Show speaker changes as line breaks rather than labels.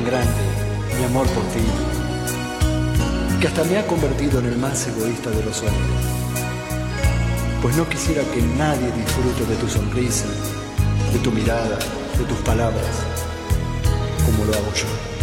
grande mi amor por ti, que hasta me ha convertido en el más egoísta de los hombres, pues no quisiera que nadie disfrute de tu sonrisa, de tu mirada, de tus palabras, como lo hago yo.